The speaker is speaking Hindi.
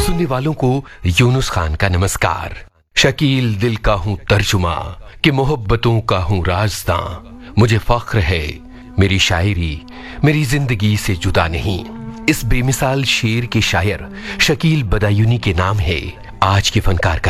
सुनने वालों को यूनुस खान का नमस्कार। शकील दिल का हूं तर्जुमा कि मोहब्बतों का हूं राज़दां। मुझे फख्र है मेरी शायरी मेरी जिंदगी से जुदा नहीं। इस बेमिसाल शेर के शायर शकील बदायूनी के नाम है आज के फनकार का